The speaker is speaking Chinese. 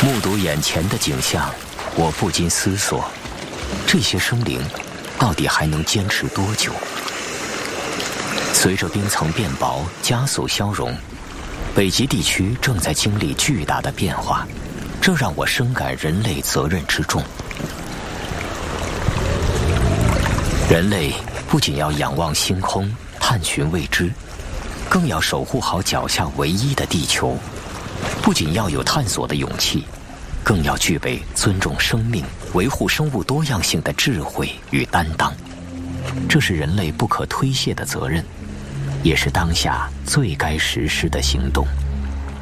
目睹眼前的景象，我不禁思索：这些生灵到底还能坚持多久？随着冰层变薄，加速消融，北极地区正在经历巨大的变化，这让我深感人类责任之重。人类不仅要仰望星空，探寻未知，更要守护好脚下唯一的地球。不仅要有探索的勇气，更要具备尊重生命、维护生物多样性的智慧与担当。这是人类不可推卸的责任，也是当下最该实施的行动。